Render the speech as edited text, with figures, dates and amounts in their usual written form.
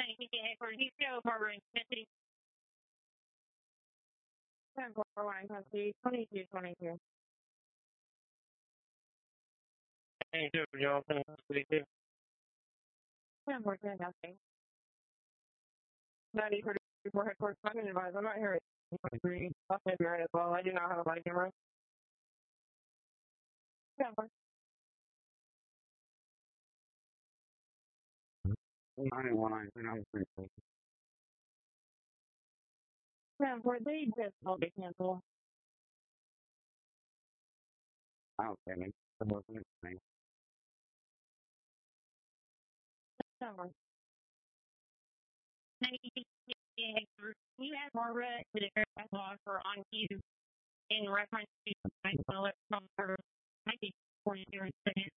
For you show for intensity 1041 country 2222. Thank you, Johnson. 1014 country 9034 headquarters. I can advise. I'm not here at 23. I'll send you right as well. I do not have a body camera. 1014. 919 they just will be canceled. Outstanding. Number. You have Margaret to declare that offer on you in reference to my number 1940 seconds.